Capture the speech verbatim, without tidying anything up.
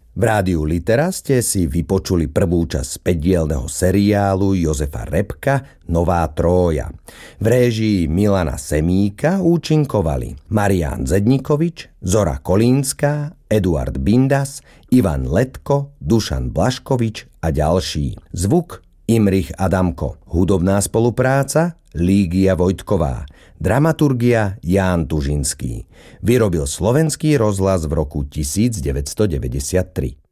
V rádiu Litera ste si vypočuli prvú časť päťdielneho seriálu Jozefa Repka Nová Trója. V réžii Milana Semíka účinkovali Marián Zednikovič, Zora Kolínska, Eduard Bindas, Ivan Letko, Dušan Blaškovič a ďalší. Zvuk Imrich Adamko. Hudobná spolupráca Lígia Vojtková. Dramaturgia Ján Tužinský. Vyrobil Slovenský rozhlas v roku devätnásťstodeväťdesiattri.